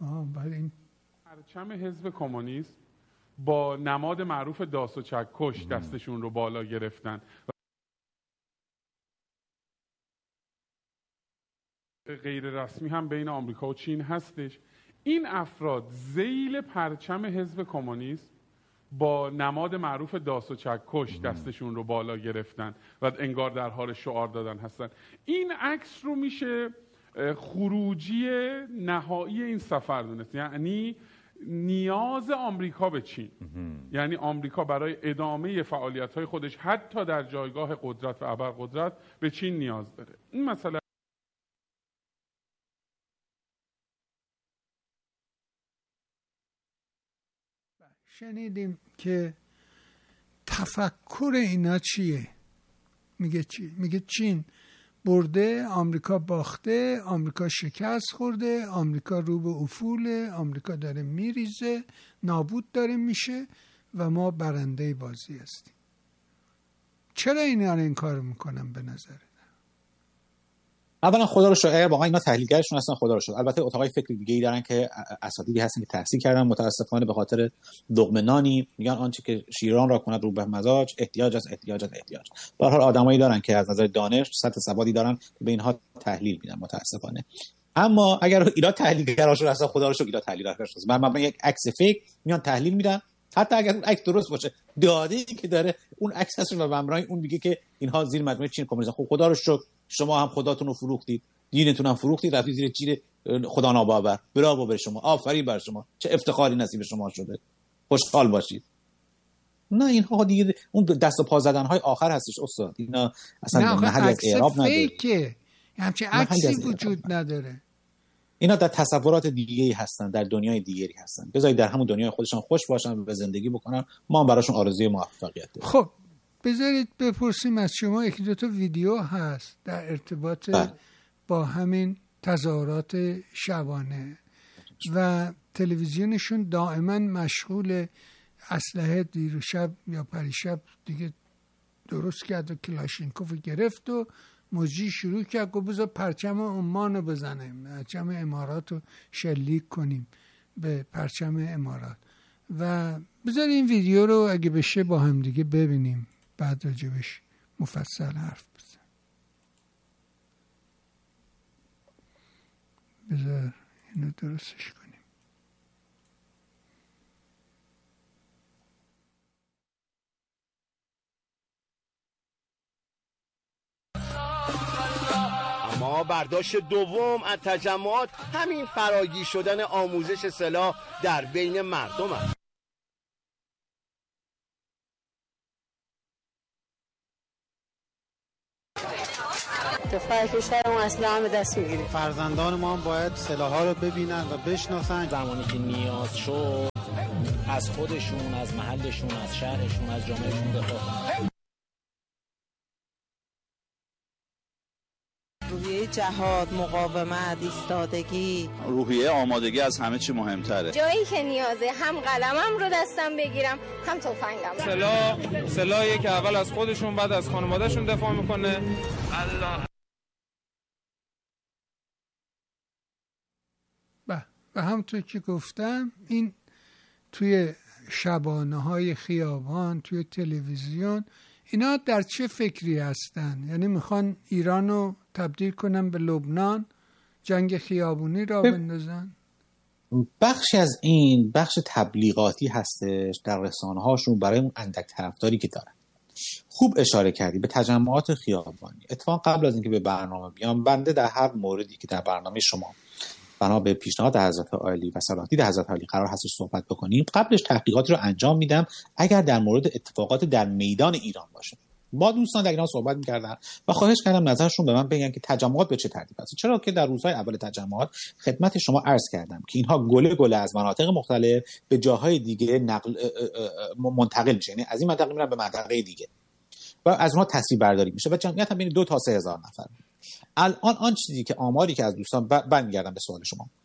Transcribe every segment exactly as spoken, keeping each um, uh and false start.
آه بله. این پرچم حزب کمونیست با نماد معروف داس و چکش دستشون رو بالا گرفتن. غیر رسمی هم بین آمریکا و چین هستش. این افراد ذیل پرچم حزب کمونیست با نماد معروف داس و چکش دستشون رو بالا گرفتن و انگار در حال شعار دادن هستن. این عکس رو میشه خروجی نهایی این سفر دونست، یعنی نیاز آمریکا به چین. یعنی آمریکا برای ادامه فعالیت‌های خودش حتی در جایگاه قدرت و ابرقدرت به چین نیاز داره. این مسئله شنیدیم که تفکر اینا چیه؟ میگه چی؟ میگه چین برده، آمریکا باخته، آمریکا شکست خورده، آمریکا رو به افوله، آمریکا داره میریزه، نابود داره میشه و ما برنده بازی هستیم. چرا اینا این کارو میکنن به نظرت؟ اولا خدا رو شکر واقعا اینا تحلیلگرشون هستن، خدا رو شکر. البته اتاقای فکر دیگه‌ای دارن که اساتیدی هستن که تحصیل کردن، متاسفانه به خاطر لقمه نانی میگن آنچه که شیران را کند رو به مزاج، احتیاج از احتیاج از احتیاج. به هر حال آدمایی دارن که از نظر دانش سطح سوادی دارن به اینها تحلیل میدن متاسفانه. اما اگر اینا تحلیلگراشون هستن، خدا رو شکر اینا تحلیلگراشون هستن. من یک عکس فیک میان تحلیل میدن، حتی اگر اون عکس درست باشه، داده‌ای که داره اون عکس هست و مبرای اون میگه که اینها زیر مجموعه چین کمونیست. خب خدا رو شکر شما هم خداتون رو فروختید، دینتون هم فروختید، رفتید زیر چین خدا ناباور. براو بر شما، آفرین بر شما، چه افتخاری نصیب شما شده، خوشحال باشید. نه اینها دیگه اون دست و پا زدن های آخر هستش استاد. اینا اصلا محلی از اعراب نداره. فیکه، همچین عکسی وجود نداره. اینا در تصورات دیگه‌ای هستن، در دنیای دیگری هستن. بذارید در همون دنیای خودشون خوش باشن و زندگی بکنن، ما هم براشون آرزوی موفقیت داریم. خب بذارید بپرسیم از شما، یکی دو تا ویدیو هست در ارتباط بله. با همین تظاهرات شبانه و تلویزیونشون دائما مشغول اسلحه دیر و شب یا پریشب دیگه درست کرد و کلاشینکوف گرفت و موجی شروع کرد گفت بذار پرچم عمان رو بزنیم، پرچم امارات رو شلیک کنیم به پرچم امارات. و بذار این ویدیو رو اگه بشه با هم دیگه ببینیم، بعد راجبش مفصل حرف بزن. بذار اینو درستش کنیم. اما برداشت دوم از تجمعات همین فراگیر شدن آموزش سلاح در بین مردم است. دفاع کشورمون اصلا به دست میگیریم. فرزندان ما هم باید سلاح‌ها رو ببینن و بشناسن. زمانی که نیاز شد از خودشون، از محلشون، از شهرشون، از جامعهشون دفاع کنن. روحیه جهاد، مقاومت، ایستادگی، روحیه آمادگی از همه چی مهمتره. جایی که نیازه هم قلمم رو دستم بگیرم هم تفنگم. سلاح سلاحی که اول از خودشون بعد از خانوادهشون دفاع میکنه. الله. و همونطور که گفتم این توی شبانه های خیابان، توی تلویزیون، اینا در چه فکری هستن؟ یعنی میخوان ایران رو تبدیل کنن به لبنان، جنگ خیابونی را بندازن؟ بخشی از این بخش تبلیغاتی هستش در رسانه هاشون برای اون اندک طرفداری که دارن. خوب اشاره کردی به تجمعات خیابانی. اتفاقا قبل از اینکه به برنامه بیام، بنده در هر موردی که در برنامه شما بنا به پیشنهاد حضرت عالی و صلاحدید حضرت عالی قرار هستش صحبت بکنیم، قبلش تحقیقاتی رو انجام میدم اگر در مورد اتفاقات در میدان ایران باشه. با دوستان در ایران صحبت می‌کردن و خواهش کردم نظرشون به من بگن که تجمعات به چه ترتیب است. چرا که در روزهای اول تجمعات خدمت شما عرض کردم که اینها گله گله از مناطق مختلف به جاهای دیگه نقل منتقل میشه، یعنی از این منطقه میرن به منطقه دیگه و از اونها تصویر برداری میشه و جمعیت هم بین دو تا سه هزار نفر. الان آن چیزی که آماری که از دوستان برمیگردم به سوال شما،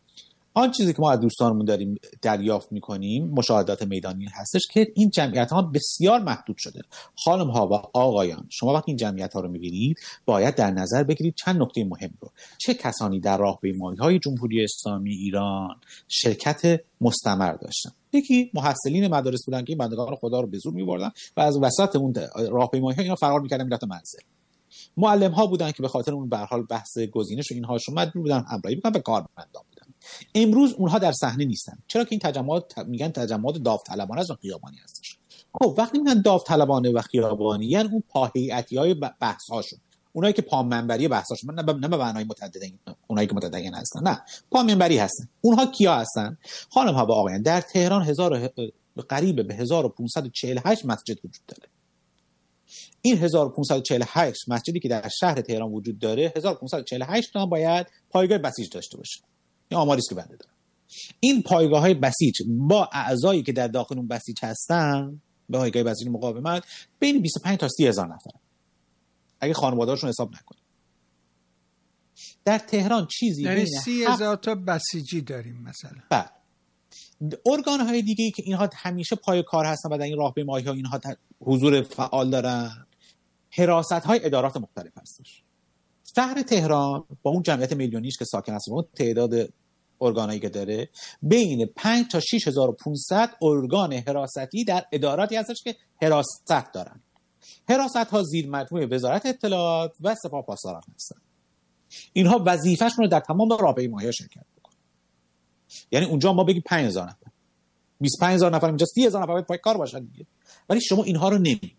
آن چیزی که ما از دوستانمون داریم دریافت میکنیم مشاهدات میدانی هستش که این جمعیت ها بسیار محدود شده. خانم ها و آقایان، شما وقتی این جمعیت ها رو میبینید باید در نظر بگیرید چند نکته مهم رو. چه کسانی در راهپیمایی های جمهوری اسلامی ایران شرکت مستمر داشتن؟ یکی محصلین مدارس بودن که بندگان خدا رو به زور میبردن و از وسط اون راهپیمایی ها اینا فرار میکردن میرفتن منزل. معلم ها بودن که به خاطر اون به هر حال بحث گزینش و اینهاشون مجبور بودن همراهی بکنن و کارمندان بودن. امروز اونها در صحنه نیستن، چرا که این تجمعات میگن تجمعات داوطلبانه است و خیابانی هستش. خب وقتی میگن داوطلبانه و خیابانی یعنی اون پاهیئتی‌های بحث هاشون، اونایی که پا منبری بحث هاشون، نه نه به معنای متعددین، اونایی که متدین هستن، نه پا منبری هستن. اونها کیا هستن؟ خانم ها و آقایان، در تهران هزار قریب به هزار و پانصد و چهل و هشت مسجد وجود داره. این هزار و پانصد و چهل و هشت مسجدی که در شهر تهران وجود داره، هزار و پانصد و چهل و هشت تا باید پایگاه بسیج داشته باشه. این آماری است که بنده دارم. این پایگاه‌های بسیج با اعضایی که در داخل اون بسیج هستن، به پایگاه بسیج مقاومت، بین بیست و پنج تا سی هزار نفر. اگه خانواده‌هاشون حساب نکنیم. در تهران چیزی یعنی بین سی هزار تا بسیجی داریم مثلا. بله. ارگان‌های دیگه‌ای که اینها همیشه پای کار هستن و در این راهپیمایی‌ها اینها حضور فعال دارن، حراست‌های ادارات مختلف هستش. شهر تهران با اون جمعیت میلیونیش که ساکن هست، اون تعداد ارگانایی که داره، بین پنج تا شش هزار و پانصد ارگان حراستی در اداراتی هستش که حراست دارن. حراست‌ها زیر مجموعه وزارت اطلاعات و سپاه پاسداران هستن. اینها وظیفه‌شون رو در تمام راهپیمایی‌ها شرکت بکنن. یعنی اونجا ما بگیم پنج هزار نفر، بیست و پنج هزار نفر، اینجا سی هزار نفر باید پای کار باشن دیگه. ولی شما اینها رو نمی‌بینید.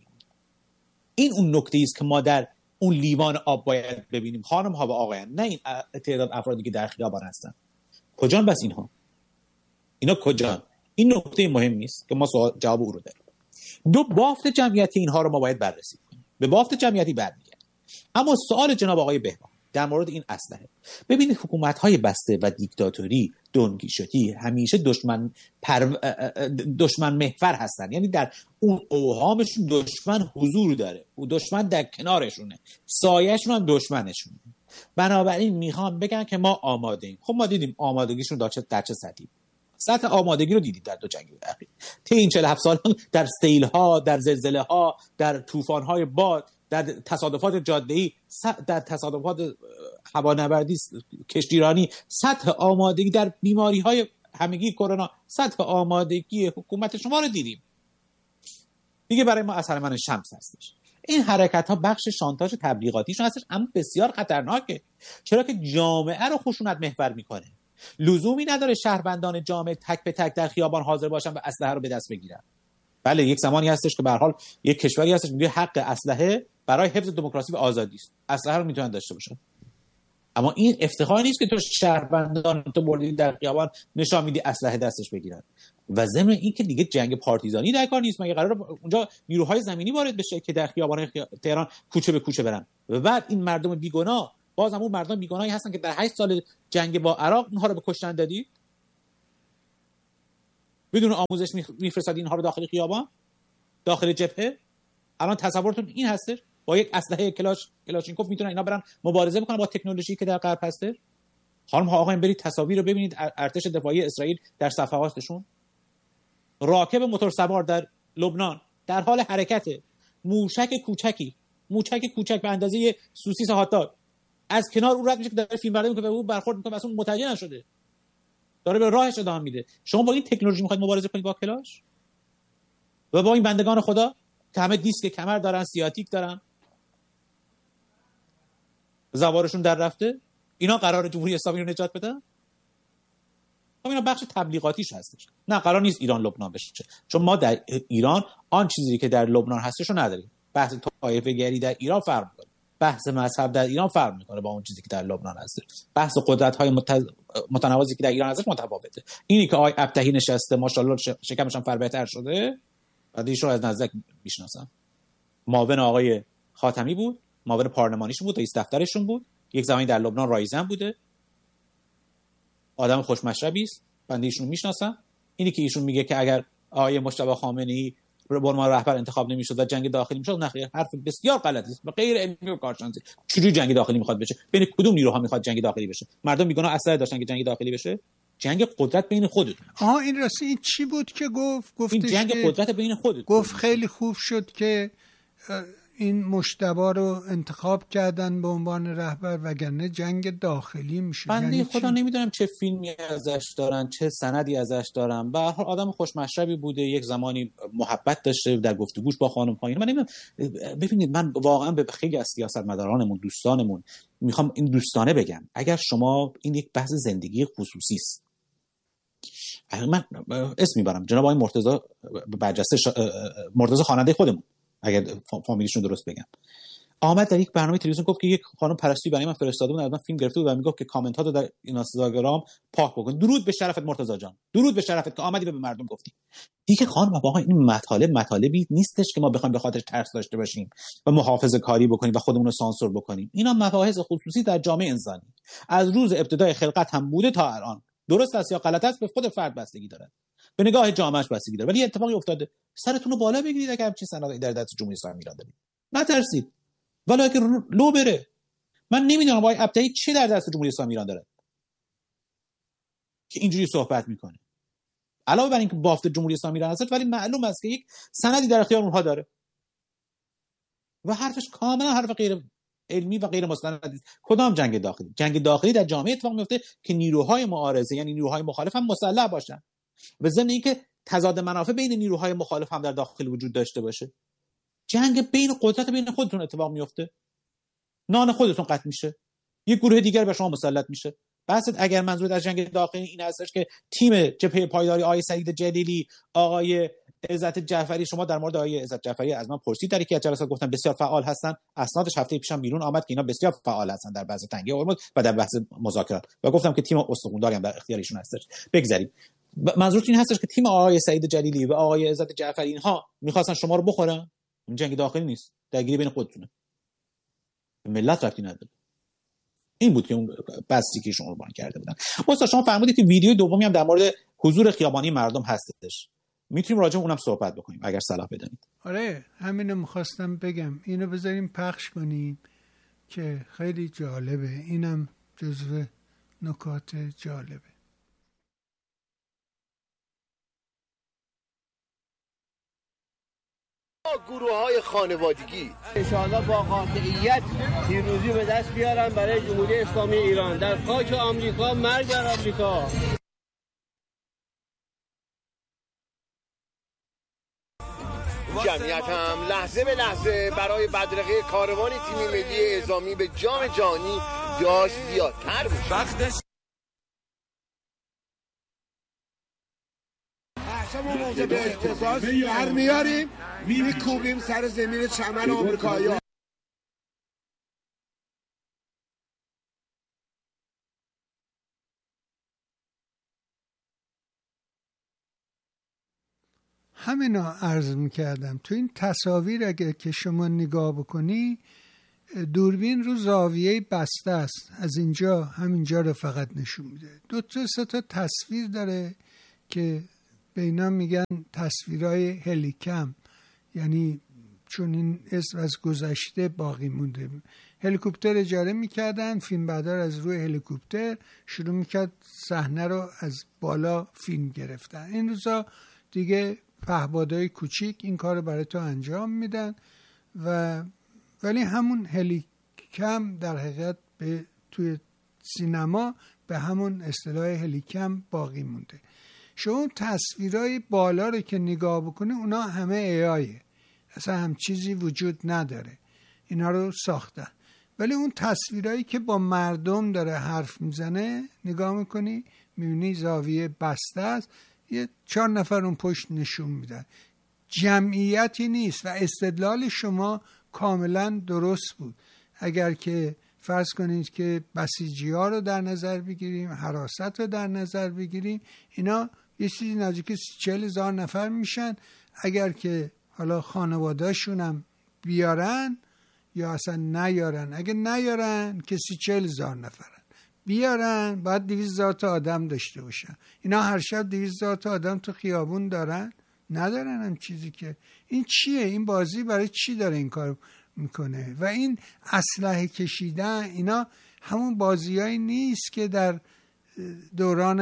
این اون نکته‌ای است که ما در اون لیوان آب باید ببینیم. خانم ها و آقایان، نه این تعداد افرادی که در خیابان هستن. کجان بس اینها؟ اینا کجان؟ این نکته مهم نیست که ما سوال جواب او رو داریم. دو، بافت جمعیتی اینها رو ما باید بررسی کنیم. به بافت جمعیتی برمیگردیم. اما سوال جناب آقای بهبان در مورد این اسلحه، ببینید حکومت‌های بسته و دیکتاتوری، دونگیشتی همیشه دشمن پر... دشمن محور هستن. یعنی در اون اوهامشون دشمن حضور داره، او دشمن در کنارشونه، سایه‌شون هم دشمنشونه. بنابراین میخوام بگن که ما آماده ایم. خب ما دیدیم آمادگیشون در چه در چه سطحی. سطح آمادگی رو دیدید در دو جنگ اخیر. طی این چهل و هفت سال در سیل‌ها، در زلزله‌ها، در طوفان‌های باد، در تصادفات جاده‌ای، در تصادفات هوانوردی، کشتیرانی، سطح آمادگی در بیماری‌های همگی کرونا، سطح آمادگی حکومت شما رو دیدیم. دیگه برای ما اثر من شمس هستش. این حرکت‌ها بخش شانتاژ تبلیغاتیشون هستش، اما بسیار خطرناکه، چرا که جامعه رو خشونت محور میکنه. لزومی نداره شهروندان جامعه تک به تک در خیابان حاضر باشن و اسلحه رو به دست بگیرن. بله یک زمانی هستش که به هر حال یک کشوری هستش میگه حق اسلحه برای حفظ دموکراسی و آزادی است، اسلحه رو میتونن داشته باشن. اما این افتخار نیست که تو شهروندان تو بردی در خیابان نشان میدی اسلحه دستش بگیرن. و ضمن این که دیگه جنگ پارتیزانی در کار نیست، مگه قراره اونجا نیروهای زمینی وارد بشه که در خیابان تهران کوچه به کوچه برن؟ و بعد این مردم بیگناه، باز هم اون مردم بیگناهی هستن که در هشت سال جنگ با عراق اونها رو به کشتن دادی بدون آموزش میفرستادی اینها رو داخل خیابان، داخل جبهه. الان تصورتون این هستش با یک اسلحه کلاش کلاشینکوف میتونن اینا برن مبارزه بکنن با تکنولوژی که در غرب هسته؟ خانم ها آقایان برید تصاویر رو ببینید، ارتش دفاعی اسرائیل در صفحاتشون، راکب موتورسوار در لبنان در حال حرکت، موشک کوچکی موشک کوچک به اندازه سوسیس هات‌داگ از کنار اون رد میشه که داره فیلم برداری میکنه، به اون برخورد میکنه، اصلا متوجه نشده، داره به راهش ادامه میده. شما با این تکنولوژی میخواید مبارزه کنید با کلاش و با این بندگان خدا که همه دیسک کمر دارن، سیاتیک دارن، زوارشون در رفته؟ اینا قرار جمهوری اسلامی رو نجات بدن؟ خب اینا بخش تبلیغاتیش هستش. نه قرار نیست ایران لبنان بشه، چون ما در ایران آن چیزی که در لبنان هستش رو نداریم. بحث طایفه گری در ایران فرق میکنه، بحث مذهب در ایران فرق میکنه با اون چیزی که در لبنان هستش. بحث قدرت‌های متز... متناوبی که در ایران هستش متفاوته. اینی که آقای ابتهی نشسته ماشاءالله شکمش هم فربه‌تر شده، بعد ایشون از نزدیک میشناسم. معاون آقای خاتمی بود، معاون پارلمانیش بود، رئیس دفترشون بود، یک زمانی در لبنان رایزن بوده، آدم خوشمشربی است، بنده ایشون میشناسم. اینی که ایشون میگه که اگر آقای مجتبی خامنه‌ای به عنوان رهبر انتخاب نمیشد و جنگ داخلی میشد، نه خیر، حرف بسیار غلط است، به غیر علمی و کارشناسی. چجوری جنگ داخلی میخواد بشه؟ بین کدوم نیروها میخواد جنگ داخلی بشه؟ مردم میگن اسلحه داشتن که جنگ داخلی بشه؟ جنگ قدرت بین خودتون. آها این راستی این چی بود که گفت گفتش این جنگ که قدرت بین خودتون. گفت خیلی خوب شد که این مجتبی رو انتخاب کردن به عنوان رهبر وگرنه جنگ داخلی میشه. بنده یعنی خدا نمیدونم چه فیلمی ازش دارن، چه سندی ازش دارن. به هر حال آدم خوشمشربی بوده، یک زمانی محبت داشته در گفتگوش با خانم ها. من نمیدونم، ببینید من واقعا به خیلی از سیاستمدارانمون دوستانمون میخوام این دوستانه بگم، اگر شما این یک بحث زندگی خصوصی است، من اسم میبرم جناب آقای مرتضی برجسته شا... مرتضی خواننده خودمون اگر فامیلیشون درست بگم، آمد در یک برنامه تلویزیون گفت که یک خانم پرستی برای من فرستاده بود، از من فیلم گرفته بود و میگفت که کامنت ها رو در اینستاگرام پاک بکن. درود به شرفت مرتضی جان، درود به شرفت که آمدی به مردم گفتی. دیگه خانم آقا این مطالب مطالبی نیستش که ما بخوایم به خاطر ترس داشته باشیم و محافظه کاری بکنیم و خودمون رو سانسور بکنیم. اینا مباحث خصوصی در جامعه انسانی از روز ابتدای خلقت هم بوده تا الان. درست است یا غلط است به خود فرد بستگی داره، به نگاه جامعهش بستگی داره، ولی اتفاقی افتاده. سرتون رو بالا بگیرید اگر همچین سندی در دست جمهوری اسلامی ایران دارید، نترسید ولی اگه لو بره. من نمیدونم آقای ابطحی چی در دست جمهوری اسلامی ایران داره که اینجوری صحبت میکنه، علاوه بر اینکه بافت جمهوری اسلامی ایران هست، ولی معلوم است که یک سندی در اختیار اونها داره و حرفش کاملا حرف غیر علمی و غیر مستند است. کدام جنگ داخلی؟ جنگ داخلی در جامعه اتفاق میفته که نیروهای معارضه یعنی نیروهای مخالف هم مسلح باشن، به ضمن اینکه تضاد منافع بین نیروهای مخالف هم در داخل وجود داشته باشه. جنگ بین قدرت بین خودتون اتفاق میفته، نان خودتون قطع میشه، یک گروه دیگر به شما مسلط میشه. بحث اگر منظور از جنگ داخلی این هستش که تیم جبهه پایداری آقای سعید جلیلی، آقای عزت جعفری، شما در مورد آقای عزت جعفری از من پرسید، در یکی از جلسات گفتم بسیار فعال هستن، اسنادش هفته پیشم بیرون آمد که اینا بسیار فعال هستن در بحث تنگی هرمز و در بحث مذاکرات و گفتم که تیم استخونداری هم در اختیار ایشون هستش. بگذاریم منظور این هستش که تیم آقای سعید جلیلی و آقای عزت جعفری اینها می‌خواستن شما رو بخورن. این جنگ داخلی نیست، درگیری بین خودتونه، ملت رفتی نداره. این بود که اون بحثی که شما عنوان کرده بودن. واسه شما فرمودید که ویدیو دومی هم در مورد حضور خیابانی مردم هستش، میتونیم راجع به اونم صحبت بکنیم اگر صلاح بدونید. آره همینو می‌خواستم بگم، اینو بذاریم پخش کنیم که خیلی جالبه، اینم جزو نکات جالبه. گروه‌های خانوادگی انشاءالله با قاطعیت پیروزی به دست بیارن برای جمهوری اسلامی ایران در خاک آمریکا. مرگ بر آمریکا. جمعیت هم لحظه به لحظه برای بدرقه کاروان تیم ملی اعزامی به جام جهانی داشت زیادتر می‌شد. ما موضوع به احتزاز در میاریم میکوبیم سر زمین چمن آمریکایی ها. همینا عرض میکردم. تو این تصاویر اگه که شما نگاه بکنی، دوربین رو زاویه بسته است، از اینجا همینجا رو فقط نشون میده. دو تا سه تا تصویر داره که به اینا میگن تصویرهای هلیکم، یعنی چون این اسم از گذشته باقی مونده. هلیکوپتر اجاره میکردن، فیلمبردار از روی هلیکوپتر شروع میکرد صحنه رو از بالا فیلم گرفتن. این روزا دیگه پهپادهای کوچیک این کار رو برای تو انجام میدن و ولی همون هلیکم در حقیقت به توی سینما به همون اصطلاح هلیکم باقی مونده. شما تصویرهای بالا رو که نگاه بکنی اونا همه ای آیه، اصلا هم چیزی وجود نداره، اینا رو ساختن. ولی اون تصویرهایی که با مردم داره حرف میزنه نگاه میکنی میبینی زاویه بسته است، یه چهار نفر اون پشت نشون میدن، جمعیتی نیست و استدلال شما کاملا درست بود. اگر که فرض کنید که بسیجی ها رو در نظر بگیریم، حراست رو در نظر بگیریم، اینا یه چیزی نزدیک چهل هزار نفر میشن. اگر که حالا خانواده‌شون هم بیارن یا اصلا نیارن، اگه نیارن که سی چهل هزار نفرن، بیارن باید دویست هزار تا آدم داشته باشن. اینا هر شب دویست هزار تا آدم تو خیابون دارن؟ ندارن هم چیزی که. این چیه؟ این بازی برای چی داره این کار میکنه؟ و این اسلحه کشیدن اینا همون بازیایی نیست که در دوران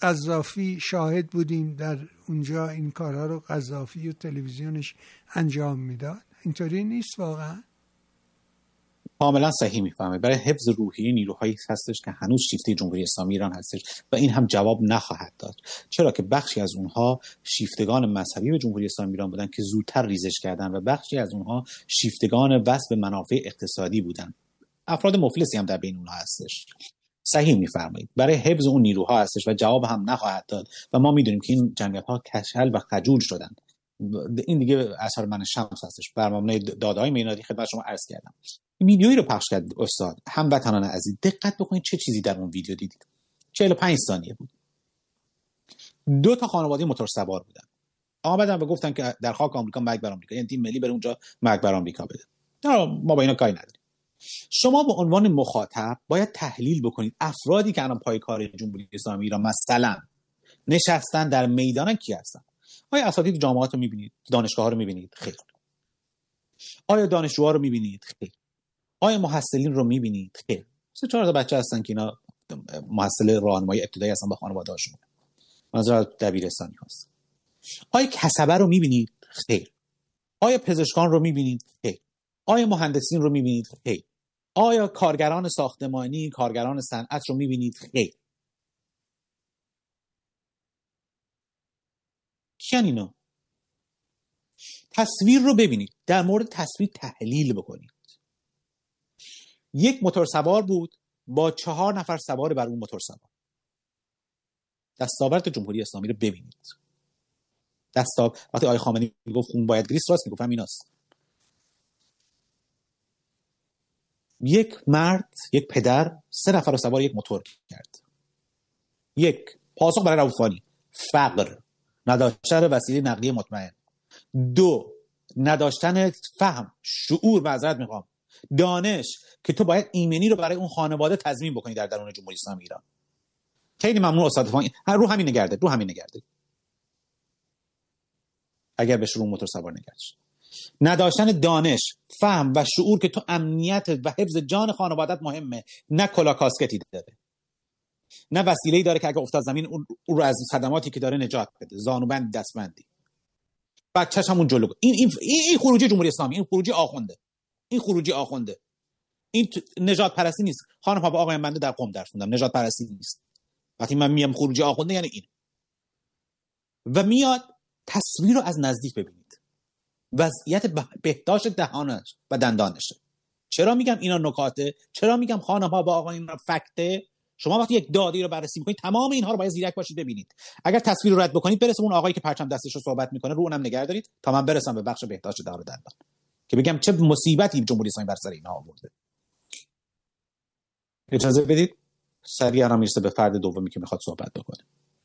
قذافی شاهد بودیم در اونجا این کارها رو قذافی و تلویزیونش انجام میداد. اینطوری نیست واقعا؟ کاملا صحیح میفهمه. برای حفظ روحیه نیروهایی هستش که هنوز شیفته جمهوری اسلامی ایران هستش و این هم جواب نخواهد داد، چرا که بخشی از اونها شیفتگان مذهبی به جمهوری اسلامی ایران بودن که زودتر ریزش کردن و بخشی از اونها شیفتگان وصل به منافع اقتصادی بودن. افراد مفلسی هم در بین اونها هستش. صحیح میفرمایید. برای حفظ اون نیروها هستش و جواب هم نخواهد داد و ما میدونیم که این جنگ‌ها کشل و خجول شدن. این دیگه اثر من شمس هستش. بر مبنای داده‌های مینادی خدمت شما عرض کردم. ویدیویی رو پخش کرد استاد. هموطنان عزیز دقت بکنید چه چیزی در اون ویدیو دیدید. چهل و پنج ثانیه بود. دو تا خانواده موتور سوار بودن. آمدن و گفتن که در خاک آمریکا مرگ بر آمریکا، یعنی تیم ملی بره اونجا مرگ بر آمریکا بده. نه ما با اینا کاری نداریم. شما به عنوان مخاطب باید تحلیل بکنید افرادی که الان پای کار جمهوری اسلامی ایران مثلا نشستن در میدان کی هستن؟ آیا اساتید جامعات رو می‌بینید؟ دانشگاه‌ها رو می‌بینید؟ خیر. آیا دانشجوها رو می‌بینید؟ خیر. آیا محصلین رو می‌بینید؟ خیر. سه چهار تا بچه هستن که اینا محصل راهنمایی ابتدایی هستن با خانواده‌هاشون. منظور دبیرستانی هست. آیا کسبه رو می‌بینید؟ خیر. آیا پزشکان رو می‌بینید؟ خیر. آیا مهندسین رو می‌بینید؟ خیر. آیا کارگران ساختمانی، کارگران صنعت رو می‌بینید؟ خیر. کیان اینا؟ تصویر رو ببینید. در مورد تصویر تحلیل بکنید. یک موتور سوار بود با چهار نفر سوار بر اون موتور سوار. دستاورد جمهوری اسلامی رو ببینید. دستاورد وقتی آقای خامنه‌ای میگفت خون باید گریست، راست میگفت، ایناست. یک مرد، یک پدر سه نفر رو سوار یک موتور کرد. یک، پاسخ برای رؤوفانی، فقر، نداشتن وسیله نقلیه مطمئن. دو، نداشتن فهم، شعور، معذرت میخوام، دانش که تو باید ایمنی رو برای اون خانواده تضمین بکنی در درون جمهوری اسلامی ایران. خیلی ممنون استاد فانی، رو همین نگرده، رو همین نگرده. اگر بهش رو موتور سوار نگردش. نداشتن دانش، فهم و شعور که تو امنیت و حفظ جان خانوادت مهمه، نه کلا کاسکتی داره، نه وسیله‌ای داره که اگه افتاد زمین اون رو از صدماتی که داره نجات بده، زانوبند، دستبندی، بچه‌ش همون جلو. این این این خروجی جمهوری اسلامی، این خروجی آخونده، این خروجی آخونده، این نجات پرستی نیست. خانم ها و آقایان، بنده در قم درس خوندم، نجات پرستی نیست. وقتی من میام خروجی آخونده یعنی این. و میاد تصویر رو از نزدیک ببینید. وضعیت بهداشت دهانش و دندانشه. چرا میگم اینا نکاته؟ چرا میگم خانم ها و آقایان اینا فکته؟ شما وقتی یک دادی رو بررسی میکنید تمام اینها رو باید زیرک باشید ببینید. اگر تصویر رو رد بکنید برسه اون آقایی که پرچم دستش رو صحبت میکنه، رو اونم نگه دارید تا من برسم به بخش بهداشت دهان و دندان که بگم چه مصیبتی جمهوری اسلامی بر سر اینها آورده. اجازه بدید سریع الان میرسه به فرد دومی که میخواد صحبت بکنه.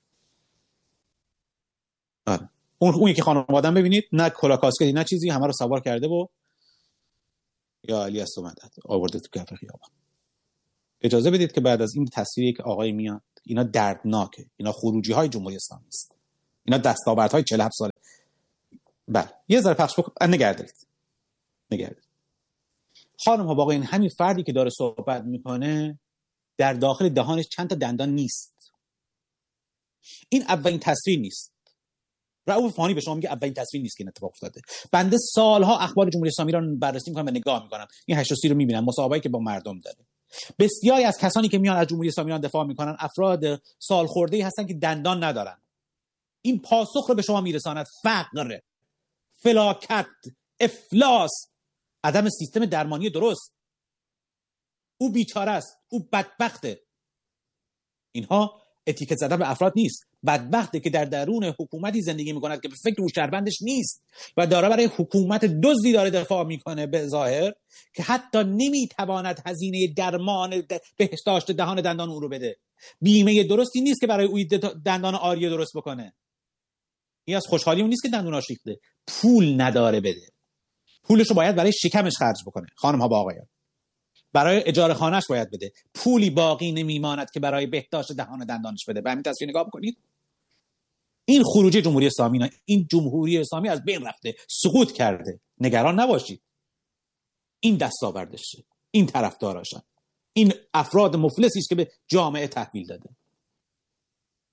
آره. اون اون یکی خانواده‌ام ببینید، نه کلا کاسکتی نه چیزی، همه رو سوار کرده و یا علی است اومد آورده تو کف خیابان. اجازه بدید که بعد از این تصویری که آقای میاد، اینا دردناکه، اینا خروجی‌های جمهوری اسلامی است، اینا دستاوردهای چهل و هفت ساله. بله یه ذره پخش بکن، نگردید نگردید خانم ها با آقایان، همین فردی که داره صحبت میکنه در داخل دهانش چند تا دندان نیست. این اولین تصویر نیست. رؤوف فانی به شما میگه اولین تصویر نیست که این اتفاق افتاده. بنده سالها اخبار جمهوری اسلامی رو بررسی میکنم و نگاه میکنم، این هشت و سی رو میبینم، مصاحبه‌ای که با مردم داره. بسیاری از کسانی که میان از جمهوری اسلامی ایران دفاع میکنن افراد سالخورده‌ای هستن که دندان ندارن. این پاسخ رو به شما میرساند: فقر، فلاکت، افلاس، عدم سیستم درمانی درست. او بیچاره است، او بدبخته. اینها اتیکت زدن به افراد نیست. بدبخته که در درون حکومتی زندگی میکند که به فکر و شهروندش نیست و داره برای حکومت دزدی داره دفاع میکنه به ظاهر که حتی نمیتواند هزینه درمان بهداشت دهان دندان او رو بده. بیمه درستی نیست که برای او دندان آریه درست بکنه. این از خوشحالی اون نیست که دندوناش ریخته، پول نداره بده. پولش رو باید برای شکمش خرج بکنه. خانم ها و آقایان، برای اجاره خانه‌اش باید بده. پولی باقی نمیماند که برای بهداشت دهان دندانش بده. به همین تصویر نگاه بکنید. این خروجی جمهوری اسلامی نه. این جمهوری اسلامی از بین رفته، سقوط کرده. نگران نباشید. این دستاوردشه، این طرفداراشن، این افراد مفلسی است که به جامعه تحویل داده.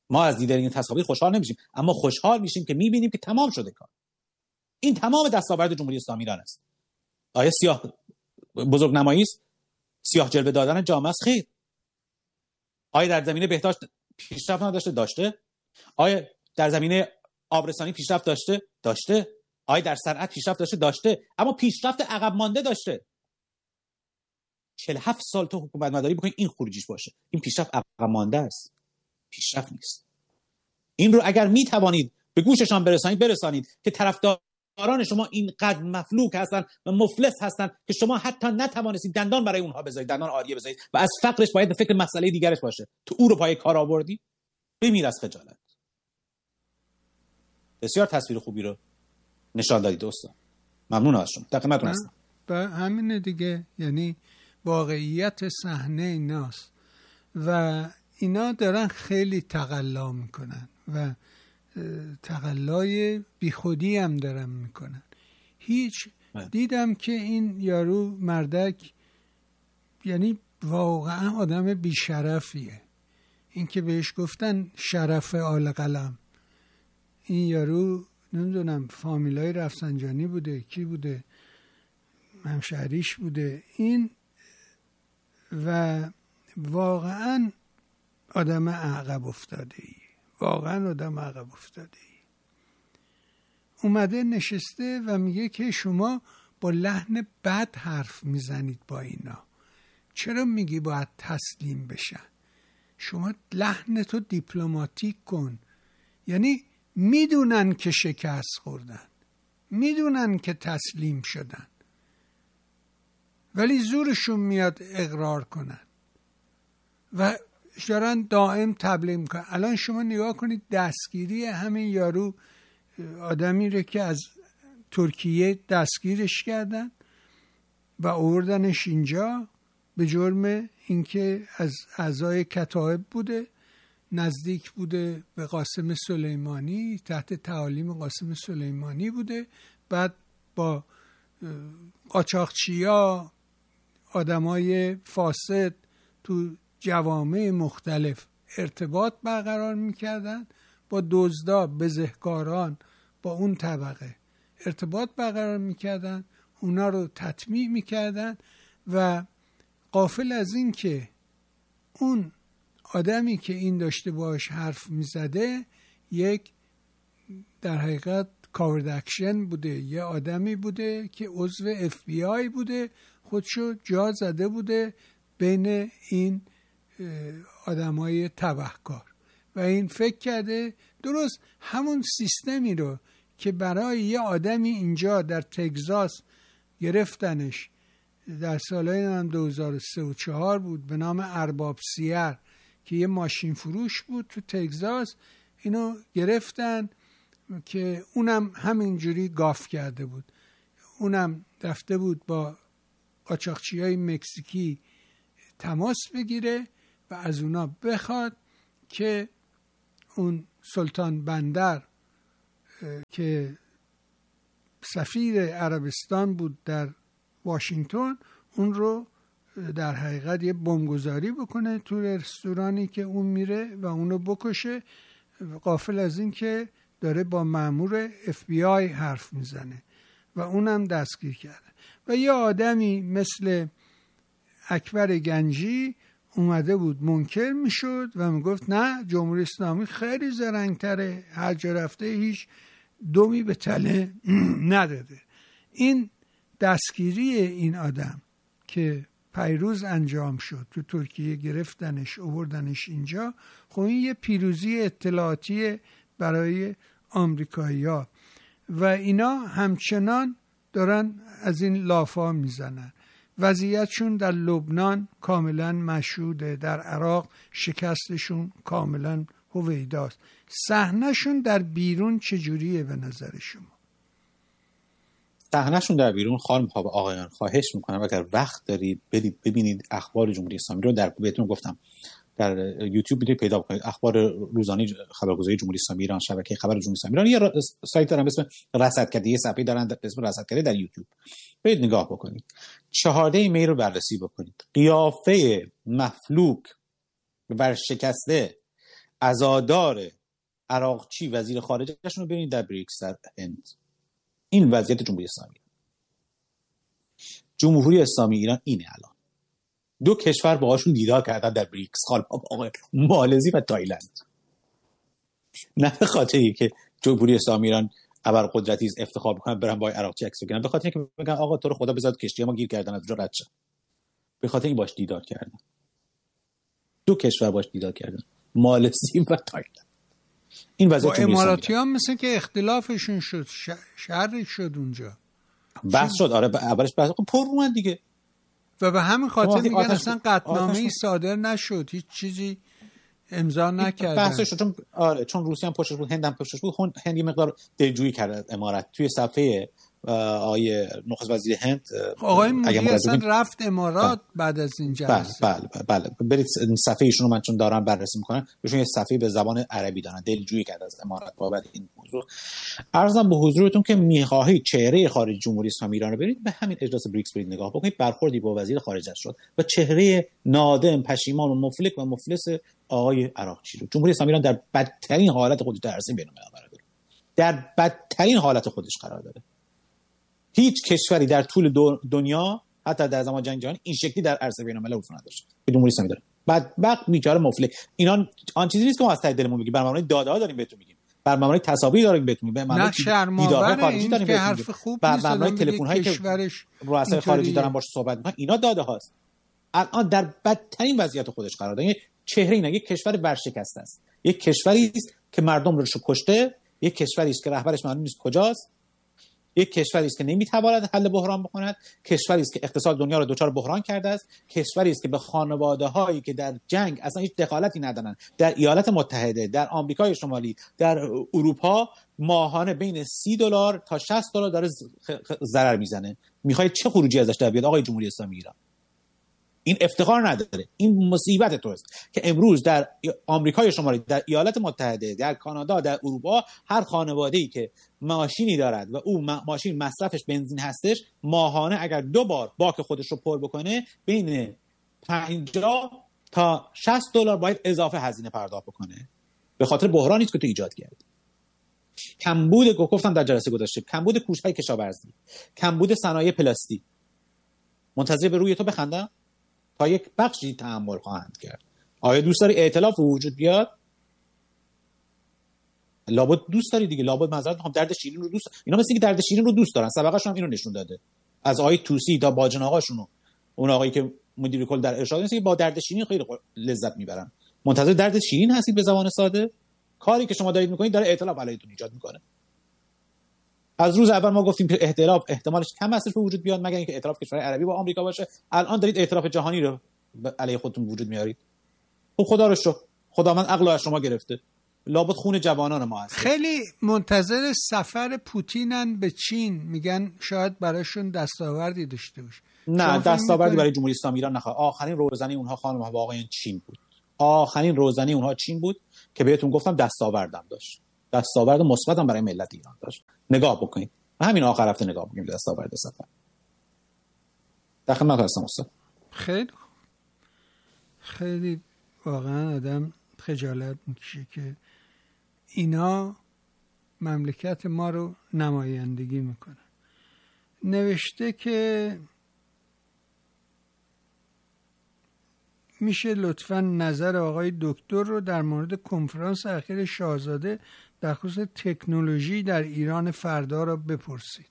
ما از دیدن این تصاویر خوشحال نمیشیم، اما خوشحال میشیم که میبینیم که تمام شده کار. این تمام دستاورد جمهوری اسلامی ایران است. آیا سیاه بزرگنمایی است؟ سیاه جلوه دادن جامعه است؟ خیر. آیا در زمینه بهداشت پیشرفت نداشته؟ داشته. آیا در زمینه آبرسانی پیشرفت داشته؟ داشته. آیا در صنعت پیشرفت داشته؟ داشته. اما پیشرفت عقب مانده داشته. چهل و هفت سال تو حکومت مداری بکنید این خروجیش باشه. این پیشرفت عقب مانده است. پیشرفت نیست. این رو اگر می توانید به گوششان برسانید برسانید که طرفداران شما اینقدر مفلوک هستن و مفلس هستن که شما حتی نتوانستید دندان برای اونها بذارید، دندان آریه بذارید و از فقرش باید به فکر مسئله دیگرش باشه. تو او رو پای کار آوردی، بمیر از خجالت. بسیار تصویر خوبی رو نشان دادید دوستان. ممنون از شما. در خدمتتون هستم. به همین دیگه، یعنی واقعیت صحنه ایناست و اینا دارن خیلی تقلا میکنن و تقلای بیخودی هم دارن میکنن. هیچ دیدم که این یارو مردک یعنی واقعا آدم بیشرفیه. این که بهش گفتن شرف آل قلم، این یارو نمیدونم فامیلای رفسنجانی بوده، کی بوده، همشهریش بوده این، و واقعا آدم عقب افتاده ای، واقعا آدم عقب افتاده ای. اومده نشسته و میگه که شما با لحن بد حرف میزنید با اینا، چرا میگی باید تسلیم بشن؟ شما لحنتو دیپلماتیک کن. یعنی میدونن که شکست خوردن، میدونن که تسلیم شدن، ولی زورشون میاد اقرار کنن و دارن دائم تبلیغ میکنن. الان شما نگاه کنید دستگیری همین یارو، آدمی رو که از ترکیه دستگیرش کردن و آوردنش اینجا به جرم اینکه از اعضای کتائب بوده، نزدیک بوده به قاسم سلیمانی، تحت تعالیم قاسم سلیمانی بوده، بعد با قاچاقچیا، آدمای فاسد تو جوامع مختلف ارتباط برقرار میکردن، با دزدا، بزهکاران، با اون طبقه ارتباط برقرار میکردن، اونا رو تطمیع میکردن و غافل از این که اون آدمی که این داشته باش حرف میزده یک در حقیقت کاورد اکشن بوده، یه آدمی بوده که عضو اف بی آی بوده، خودشو جا زده بوده بین این آدمای تبهکار و این فکر کرده درست همون سیستمی رو که برای یه آدمی اینجا در تگزاس گرفتنش در سالهای هم دو هزار و سه و چهار بود به نام ارباب سیر که یه ماشین فروش بود تو تگزاس، اینو گرفتن که اونم همینجوری گاف کرده بود، اونم رفته بود با قاچاقچیای مکزیکی تماس بگیره و از اونا بخواد که اون سلطان بندر که سفیر عربستان بود در واشنگتن اون رو در حقیقت یه بمبگذاری بکنه تو رستورانی که اون میره و اونو بکشه، غافل از این که داره با مأمور اف بی آی حرف میزنه و اونم دستگیر کرده. و یه آدمی مثل اکبر گنجی اومده بود منکر میشد و میگفت نه جمهوری اسلامی خیلی زرنگتره، هر جا رفته هیچ دومی به تله نداده. این دستگیری این آدم که پیروز انجام شد، تو ترکیه گرفتنش آوردنش اینجا، خب این یه پیروزی اطلاعاتی برای آمریکایی‌ها و اینا همچنان دارن از این لافا میزنن. وضعیتشون در لبنان کاملا مشهوده، در عراق شکستشون کاملا هویداست. صحنه‌شون در بیرون چجوریه به نظر شما؟ صحنه‌شون در بیرون خانم ها و آقایان خواهش میکنم اگر وقت دارید برید ببینید اخبار جمهوری اسلامی رو. در بهتون گفتم در یوتیوب میتونید پیدا کنید اخبار روزانه خبرگزاری جمهوری اسلامی ایران، شبکه خبر جمهوری اسلامی ایران، یه سایت دارن به اسم رصدکده، یه صفحه دارن به اسم رصدکده در یوتیوب، برید نگاه بکنید. چهارده می رو بررسی بکنید. قیافه مفلوک و برشکسته عزادار عراقچی وزیر خارجهشون رو ببینید در بریکس در هند. این وضعیت جمهوری اسلامی. جمهوری اسلامی ایران اینه الان. دو کشور باهاشون دیدار کردن در بریکس، حالا مالزی و تایلند. نه به خاطری که جمهوری اسلامی ایران ابرقدرتی است افتخار می‌کنن برن با عراقچی عکس بگیرن، به خاطر اینکه میگن آقا تو رو خدا بذار کشتی ما گیر کردن از اونجا رد شن. به خاطر این باش دیدار کردن. دو کشور باش دیدار کردن، مالزی و تایلند. این وضعیت جمهوری اماراتی هم مثل که اختلافشون شد، شر شد اونجا. بحث شد، آره اولش بحث پر اومد دیگه. و به همین خاطر میگن اصلا قطعنامه‌ای صادر نشد، هیچ چیزی امضا نکردن. بحثش شد چون آره چون روسیه هم پشتش بود، هند هم پشتش بود. هند یه مقدار دلجویی کرد از امارات. توی صفحه آقای نخست وزیر هند آقای مودی اصلا رفت امارات بعد از این جلسه. بله بله بله برید صفحه ایشون رو من چون دارم بررسی میکنم، بهشون یه صفحه به زبان عربی دارن، دلجویی کرد از امارات بابت این موضوع. عرضم به حضورتون که میخواهید چهره خارجی جمهوری اسلامی ایران رو برید به همین اجلاس بریکس برید نگاه بکنید، برخوردی با وزیر خارجه شد و چهره نادم، پشیمان و مفلک و مفلس آقای عراقچی رو. جمهوری اسلامی ایران در بدترین حالت خودش در عرصه بین‌المللی قرار داره. در بدترین حالت خودش قرار داره. هیچ کشوری در طول دنیا حتی در زمان جنگ جهانی این شکلی در عرصه بین‌المللی حضور نداشت که جمهوری اسلامی داره. بدبخت بیچاره مفلک. اینا آن چیزی نیست که ما از ته دلمون میگیم، بر مبنای داده‌ها داریم بهتون میگیم، بر مبنای تصاویر داریم بهتون میگیم، بر مبنای دیدارهای خارجی داریم بهتون میگیم، بر مبنای تلفن‌هایی که رؤسای خارجی دارن باهاش صحبت میکنن. اینا داده هاست. الان در بدترین وضعیت خودش قرار داره. چهره اینا یک کشور ورشکسته است، یک کشوری است که مردم رو کشته، یک کشوری است که رهبرش معلوم نیست کجاست، یک کشوری است که نمیتواند حل بحران بکند، کشوری است که اقتصاد دنیا را دچار بحران کرده است، کشوری است که به خانواده‌هایی که در جنگ اصلا هیچ دخالتی ندارن، در ایالات متحده، در آمریکای شمالی، در اروپا ماهانه بین سی دلار تا شصت دلار داره ضرر میزنه. میخوای چه خروجی ازش در بیاد آقای جمهوری اسلامی ایران؟ این افتخار نداره. این مصیبت توست که امروز در آمریکای شمالی، در ایالات متحده، در کانادا، در اروپا هر خانواده‌ای که ماشینی دارد و او ماشین مصرفش بنزین هستش، ماهانه اگر دو بار باک خودش رو پر بکنه بین پنجاه تا شصت دلار باید اضافه هزینه پرداخت بکنه، به خاطر بحرانی است که تو ایجاد کردی. کمبود گفتم در جلسه گذشته، کمبود کوش‌های کشاورزی، کمبود صنایع پلاستیک. منتظر به روی تو بخندم تا یک بخشی تحمل خواهند کرد. آیا دوست داری ائتلاف وجود بیاد؟ لابد دوست داری دیگه. لابد معذرت میخوام درد شیرین رو دوست، اینا مثل اینکه درد شیرین رو دوست دارن. سابقه‌شون هم اینو نشون داده. از آقای توسی تا باجن آقاشون، اون آقایی که مدیر کل در ارشاد هست که با درد شیرین خیلی لذت میبرن. منتظر درد شیرین هستید به زبان ساده؟ کاری که شما دارید میکنید داره ائتلاف علیتون ایجاد میکنه. از روز اول ما گفتیم که ائتلاف احتمالش کم است به وجود بیاد مگر اینکه ائتلاف کشورهای عربی با آمریکا باشه. الان دارید ائتلاف جهانی رو علیه خودتون وجود میارید. خب خدا رو شکر خداوند عقل از شما گرفته. لابد خون جوانان ما هست. خیلی منتظر سفر پوتینن به چین، میگن شاید براشون دستاوردی داشته باشه. نه دستاوردی برای جمهوری اسلامی ایران نخواد. آخرین روزنه اونها خانم ها واقعا چین بود. آخرین روزنه اونها چین بود که بهتون گفتم دستاوردم داشت. دستاورد مثبتم برای ملت ایران داشت. نگاه بکنید. همین آخر هفته نگاه بکنید دستاورد سفر. در خدمت هستم استاد. خیلی خیلی واقعا آدم خجالت میکشه که اینا مملکت ما رو نمایندگی میکنن. نوشته که میشه لطفاً نظر آقای دکتر رو در مورد کنفرانس اخیر شاهزاده در خصوص تکنولوژی در ایران فردا رو بپرسید.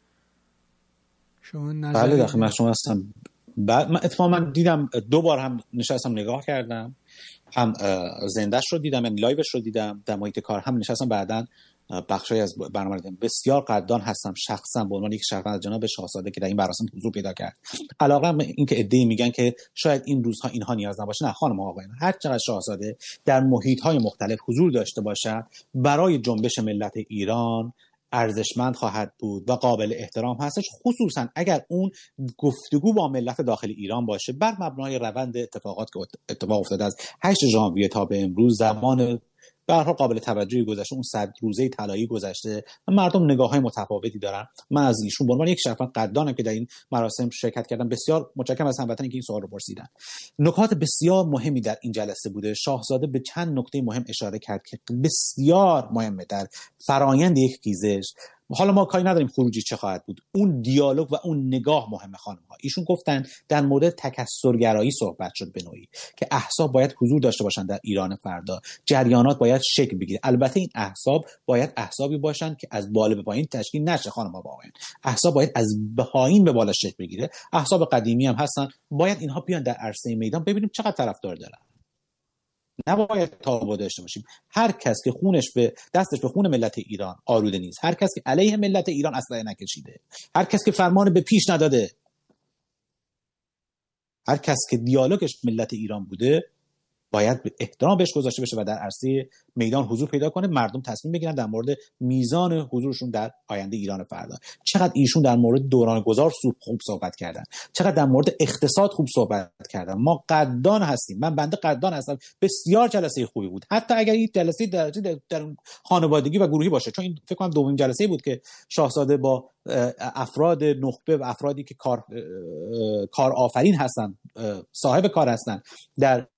شما نظر بله داخل من شما هستم. بعد من اتفاقا من دیدم دو بار هم نشستم نگاه کردم، هم زندهش رو دیدم، یعنی لایوش رو دیدم در محیط کار، هم نشستم بعداً بخشی از برنامه دیدم. بسیار قدردان هستم شخصا به عنوان یک شهروند جناب شاهزاده که در این مراسم حضور پیدا کرد. علاوه بر این که ادعی میگن که شاید این روزها اینها نیاز نباشه، نه خانم ها آقایان، هر چقدر شاهزاده در محیط‌های مختلف حضور داشته باشد برای جنبش ملت ایران ارزشمند خواهد بود و قابل احترام هستش، خصوصا اگر اون گفتگو با ملت داخل ایران باشه بر مبنای روند اتفاقات که اتفاق افتاده از هشت ژانویه تا به امروز، زمان به هر حال قابل توجهی گذشته، اون صد روزه طلایی گذشته و مردم نگاه‌های متفاوتی دارن. من از ایشون به عنوان یک شخص قدردانم که در این مراسم شرکت کردم. بسیار متشکرم از هموطنانی که این سوال رو پرسیدن. نکات بسیار مهمی در این جلسه بوده. شاهزاده به چند نکته مهم اشاره کرد که بسیار مهمه در فرایند یک خیزش. حالا ما کاری نداریم خروجی چه خواهد بود، اون دیالوگ و اون نگاه مهمه. خانم‌ها ایشون گفتن در مورد تکثرگرایی صحبت شد به نوعی که احزاب باید حضور داشته باشن در ایران فردا، جریانات باید شکل بگیره. البته این احزاب باید احزابی باشن که از بالا به پایین تشکیل نشه. خانم‌ها واقعا احزاب باید از پایین به بالا شکل بگیره. احزاب قدیمی هم هستن، باید اینها بیان در عرصه میدان ببینیم چقدر طرفدار دارن. نباید تابو داشته باشیم. هر کس که خونش به دستش به خون ملت ایران آلوده نیست، هر کس که علیه ملت ایران اسلحه نکشیده، هر کس که فرمان به پیش نداده، هر کس که دیالوگش ملت ایران بوده، باید به احترام بهش گذاشته بشه و در عرصه میدان حضور پیدا کنه. مردم تصمیم بگیرن در مورد میزان حضورشون در آینده ایران فردا. چقدر ایشون در مورد دوران گذار خوب صحبت کردن، چقدر در مورد اقتصاد خوب صحبت کردن. ما قدردان هستیم، من بنده قدردان هستم. بسیار جلسه خوبی بود، حتی اگر این جلسه در, در خانوادگی و گروهی باشه، چون این فکر کنم دومین جلسه بود که شاهزاده با افراد نخبه و افرادی که کار کار آفرین هستن، صاحب کار هستن، در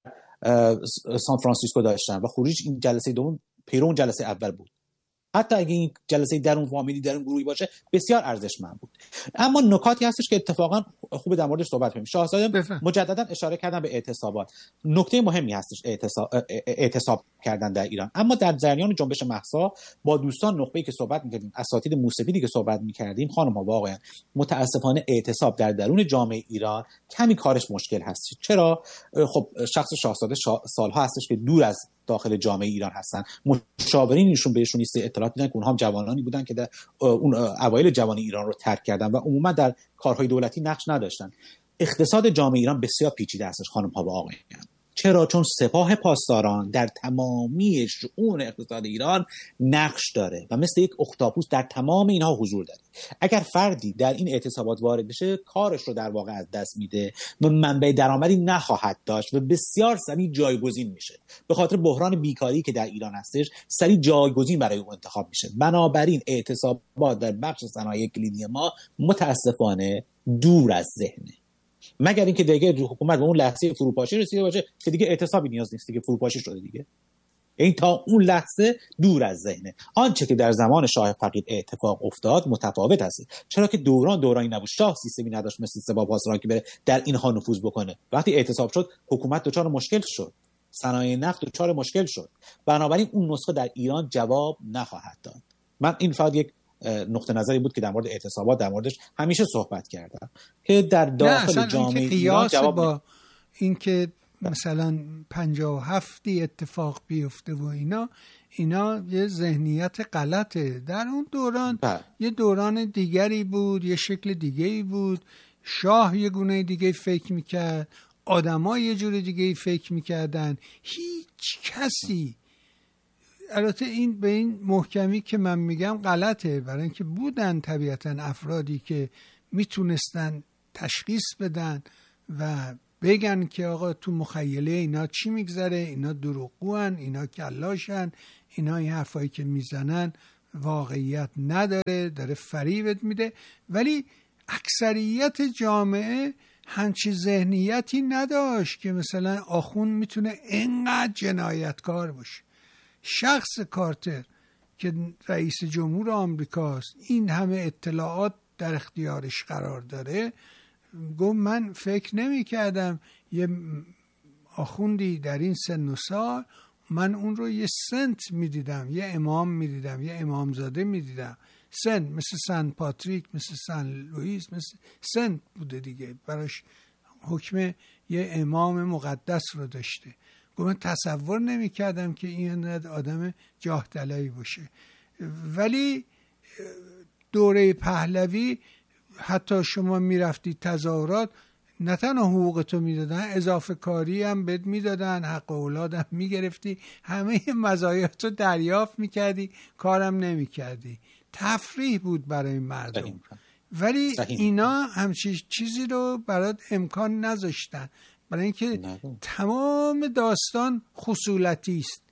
سان فرانسیسکو داشتن و خروج این جلسه دوم پیرون جلسه اول بود. حتی اگه این جلسه درون فامیلی درون گروهی باشه بسیار ارزشمند بود. اما نکاتی هستش که اتفاقا خوبه در موردش صحبت کنیم. شاهزاده بفهم. مجددا اشاره کردن به اعتصابات. نکته مهمی هستش اعتصاب اعتصاب کردن در ایران. اما در جریان جنبش مهسا با دوستان نخبه‌ای که صحبت می‌کردیم، اساتید موسیقی که صحبت می‌کردیم، خانم‌ها واقعا متاسفانه اعتصاب در درون جامعه ایران کمی کارش مشکل هست. چرا؟ خب شخص شاهزاده شا... سالها هستش که دور از داخل جامعه ایران هستن. مشاورینشون بهشون نیست اطلاعات میدن که اونها هم جوانانی بودن که در اون اوایل جوانی ایران رو ترک کردن و عموما در کارهای دولتی نقش نداشتن. اقتصاد جامعه ایران بسیار پیچیده هستش خانم‌ها و آقایان. چرا؟ چون سپاه پاسداران در تمامی شؤون اقتصاد ایران نقش داره و مثل یک اختاپوس در تمام اینها حضور داره. اگر فردی در این اعتصابات وارد بشه، کارش رو در واقع از دست میده و منبع درآمدی نخواهد داشت و بسیار سریع جایگزین میشه. به خاطر بحران بیکاری که در ایران هستش، سریع جایگزین برای اون انتخاب میشه. بنابراین اعتصابات در بخش صنایع کلیدی ما متاسفانه دور از ذهنه. مگر اینکه دیگه حکومت به اون لحظه فروپاشی رسیده باشه که دیگه اعتصابی نیاز نیست، دیگه فروپاشی شده دیگه. این تا اون لحظه دور از ذهنه. آنچه که در زمان شاه فقید اتفاق افتاد متفاوت است. چرا که دوران دورانی نبود، شاه سیستمی نداشت مثل سپاه پاسداران که بره در اینها نفوذ بکنه. وقتی اعتصاب شد حکومت دچار مشکل شد، صنایع نفت دچار مشکل شد. بنابراین اون نسخه در ایران جواب نخواهد داد. من این فقط یک نقطه نظری بود که در مورد اعتصابات در موردش همیشه صحبت کردم که در داخل جامعه ایران جواب با اینکه مثلا پنجاه و هفتی اتفاق بیفته و اینا اینا یه ذهنیت غلطه. در اون دوران بله. یه دوران دیگری بود، یه شکل دیگری بود، شاه یه گونه دیگه فکر میکرد، آدم‌ها یه جور دیگه فکر میکردن. هیچ کسی، البته این به این محکمی که من میگم غلطه، برای اینکه بودن طبیعتا افرادی که میتونستن تشخیص بدن و بگن که آقا تو مخیله اینا چی میگذره، اینا دروغگوان، اینا کلاشن، اینا این حرفایی که میزنن واقعیت نداره، داره فریبت میده. ولی اکثریت جامعه همچی ذهنیتی نداشت که مثلا آخوند میتونه اینقدر جنایتکار باشه. شخص کارتر که رئیس جمهور آمریکاست، این همه اطلاعات در اختیارش قرار داره، گفت من فکر نمی کردم یه آخوندی در این سن و سال، من اون رو یه سنت می دیدم، یه امام می دیدم، یه امامزاده می دیدم. سن مثل سن پاتریک، مثل سن لوئیس، مثل سنت بوده دیگه، براش حکم یه امام مقدس رو داشته. من تصور نمی کردم که این آدم جاه طلبی باشه. ولی دوره پهلوی حتی شما می رفتی تظاهرات، نه تنها حقوقتو می دادن، اضافه کاری هم بهت می دادن، حق اولاد هم می گرفتی، همه مزایاتو دریافت می کردی، کارم نمی کردی. تفریح بود برای مردم. ولی اینا همچین چیزی رو برات امکان نذاشتن، برای اینکه تمام داستان خصولتی است.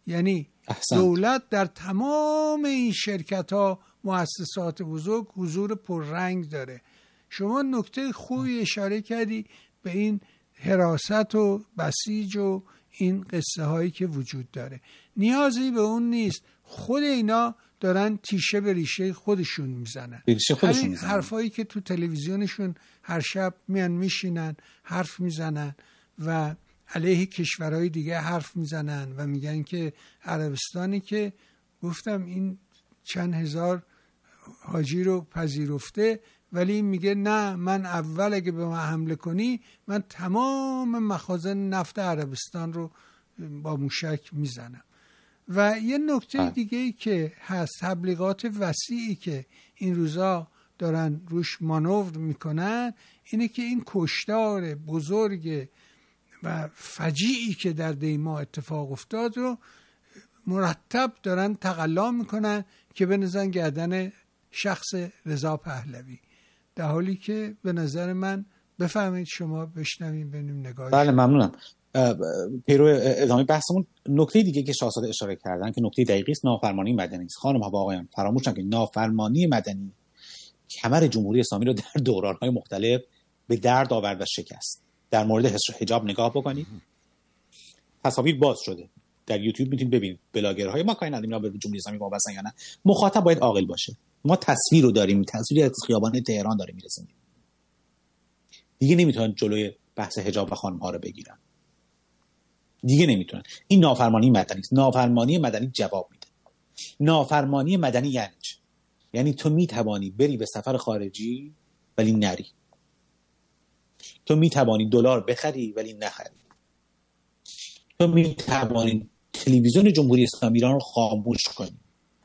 یعنی احسنت. دولت در تمام این شرکت ها، مؤسسات بزرگ حضور پررنگ داره. شما نکته خوبی اشاره کردی به این حراست و بسیج و این قصه هایی که وجود داره. نیازی به اون نیست، خود اینا دارن تیشه به ریشه خودشون میزنن. همین حرفایی که تو تلویزیونشون هر شب میان میشینن حرف میزنن و علیه کشورهای دیگه حرف میزنن و میگن که عربستانی که گفتم این چند هزار حاجی رو پذیرفته، ولی میگه نه، من اول اگه به من حمله کنی من تمام مخازن نفت عربستان رو با موشک میزنم. و یه نکته دیگه ای که هست، تبلیغات وسیعی که این روزا دارن روش مانور میکنن اینه که این کشتار بزرگ و فجیعی که در دیما اتفاق افتاد رو مرتب دارن تقلا میکنن که بنزن گردن شخص رضا پهلوی، در حالی که به نظر من، بفهمید شما بشنویم ببینیم نگاه. بله ممنونم. پیرو ادامه بحثمون، نکته دیگه که شاهزاده اشاره کردن که نکته دقیقی است، نافرمانی مدنی است. خانم ها و آقایان فراموش نکنید نافرمانی مدنی کمر جمهوری اسلامی رو در دوران‌های مختلف به درد آورد و شکست. در مورد حجاب نگاه بکنید، تصاویر باز شده در یوتیوب میتونید ببینید، بلاگرهای ما کاری نداریم اینا به جمهوری اسلامی وابستن یا نه، مخاطب باید عاقل باشه. ما تصویر رو داریم، تصویری از خیابان تهران داره میرسیم، دیگه نمیتونن جلوی بحث حجاب و خانم ها رو بگیرن، دیگه نمیتونن. این نافرمانی مدنی است. نافرمانی مدنی جواب میده. نافرمانی مدنی یعنی چه؟ یعنی تو میتوانی بری به سفر خارجی ولی نری، تو میتوانی دلار بخری ولی نخری، تو میتوانی تلویزیون جمهوری اسلامی ایران رو خاموش کنی،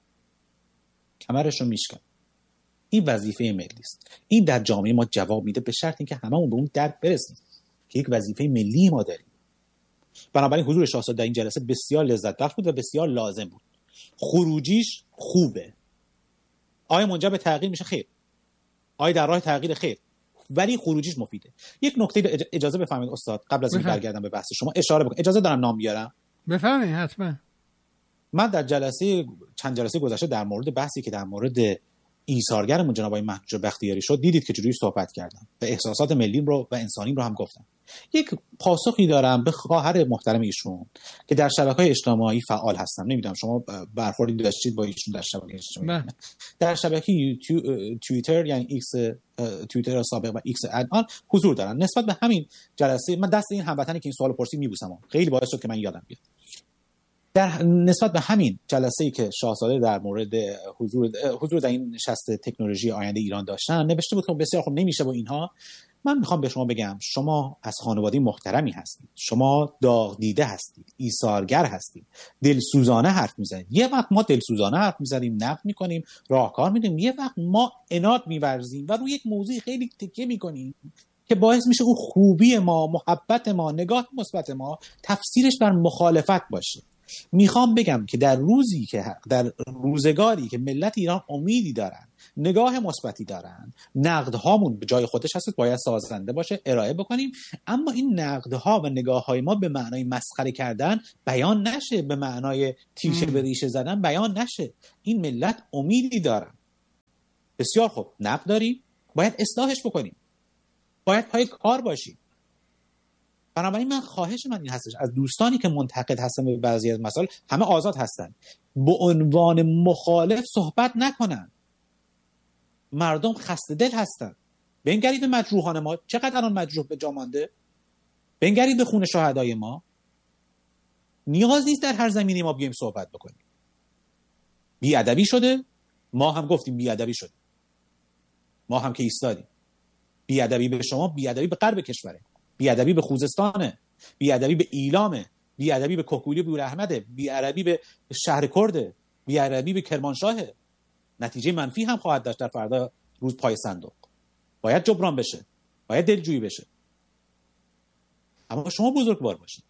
کمرش رو میشکنی. این وظیفه ملی است. این در جامعه ما جواب میده، به شرط اینکه هممون به اون درک برسیم که یک وظیفه ملی ما داریم. بنابراین حضور شاهزاده در این جلسه بسیار لذت بخش بود و بسیار لازم بود. خروجیش خوبه. آیا منجر به تغییر میشه؟ خیر. آیا در راه تغییر؟ خیر. ولی خروجیش مفیده. یک نکته اجازه بفرمایید استاد، قبل از اینکه برگردم به بحث شما اشاره بکنم. اجازه دارم نام بیارم؟ بفرمایید حتما. من در جلسه چند جلسه گذشته در مورد بحثی که در مورد ایثارگرمون جناب آقای محجوب بختیاری شد، دیدید که چجوری صحبت کردم و احساسات ملیم رو و انسانیم رو هم گفتم. یک پاسخی دارم به خواهر محترم ایشون که در شبکه‌های اجتماعی فعال هستم. نمیدونم شما برخوردی داشتید با ایشون در شبکه اجتماعی؟ در شبکه یوتیوب، توییتر یعنی ایکس، توییتر سابق و ایکس الان حضور دارن. نسبت به همین جلسه من دست این هموطنی که این سوالو پرسید میبوسم، خیلی باعث شد که من یادم بیاد. در نسبت به همین جلسه‌ای که شاهزاده در مورد حضور حضور در این نشست تکنولوژی آینده ایران داشتن، نوشته بود که بسیار خوب نمیشه با اینها. من میخوام به شما بگم شما از خانواده محترمی هستید، شما داغ دیده هستید، ایثارگر هستید، دلسوزانه حرف میزنید. یه وقت ما دلسوزانه حرف میزنیم، نقد میکنیم، راهکار میدیم، یه وقت ما عناد میورزیم و روی یک موضوع خیلی تکیه میکنیم که باعث میشه اون خوبی ما، محبت ما، نگاه مثبت ما تفسیرش بر مخالفت باشه. میخوام بگم که در روزی که در روزگاری که ملت ایران امیدی دارن، نگاه مثبتی دارن، نقدهامون به جای خودش هست، باید سازنده باشه، ارائه بکنیم، اما این نقدها و نگاههای ما به معنای مسخره کردن بیان نشه، به معنای تیشه به ریشه زدن بیان نشه. این ملت امیدی دارن. بسیار خوب، نقد داریم، باید اصلاحش بکنیم، باید پای کار باشیم. بنابراین من خواهش من این هستش از دوستانی که منتقد هستن به بعضی از مسائل، همه آزاد هستن، به عنوان مخالف صحبت نکنن. مردم خسته دل هستن. بنگرید به مجروحان ما، چقدر الان مجروح به جا مانده، بنگرید به خون شهدای ما. نیاز نیست در هر زمینی ما بیایم صحبت بکنیم. بی‌ادبی شده، ما هم گفتیم بی‌ادبی شده، ما هم که ایستادیم. بی‌ادبی به شما، بی‌ادبی به غرب کشوره، بی‌ادبی به خوزستانه، بی‌ادبی به ایلامه، بی‌ادبی به کهکولی بوراحمده، بی‌ادبی به شهر کرده، بی‌ادبی به کرمانشاهه. نتیجه منفی هم خواهد داشت در فردا روز پای صندوق. باید جبران بشه، باید دلجویی بشه. اما شما بزرگوار باشید.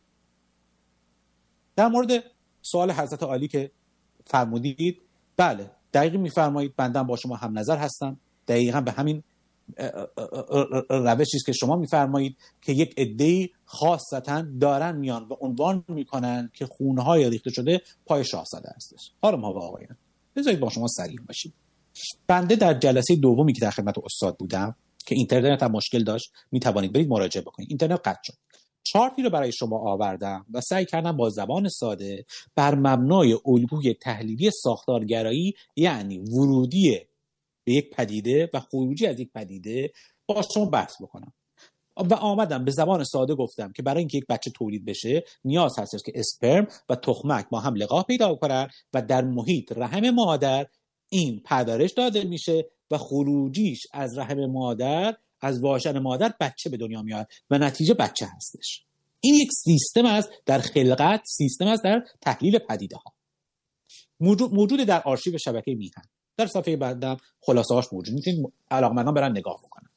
در مورد سوال حضرت عالی که فرمودید، بله دقیقی میفرمایید، بنده با شما هم نظر هستم. دقیقاً به همین روشی است که شما میفرمایید که یک عده‌ای خاصتا دارن میان و عنوان میکنن که خونهای ریخته شده پای شاهزاده هستش. حالا ما و آقایان بذارید با شما صریح باشیم. بنده در جلسه دومی که در خدمت استاد بودم که اینترنت هم مشکل داشت، میتوانید برید مراجعه بکنید، اینترنت قطع شد. چارتی رو برای شما آوردم و سعی کردم با زبان ساده بر مبنای الگوی تحلیلی ساختارگرایی، یعنی ورودی به یک پدیده و خروجی از یک پدیده، با شما بحث بکنم. و آمدم به زبان ساده گفتم که برای اینکه یک بچه تولید بشه نیاز هست که اسپرم و تخمک با هم لقاح پیدا کنن و در محیط رحم مادر این پرورش داده میشه و خروجیش از رحم مادر، از واژن مادر، بچه به دنیا میاد و نتیجه بچه هستش. این یک سیستم است در خلقت، سیستم است در تحلیل پدیده ها. موجود, موجود در آرشیو شبکه میهن. در صفحه بعدم خلاصه هاش موجود، میتونید علاقمندان برن نگاه بکنن.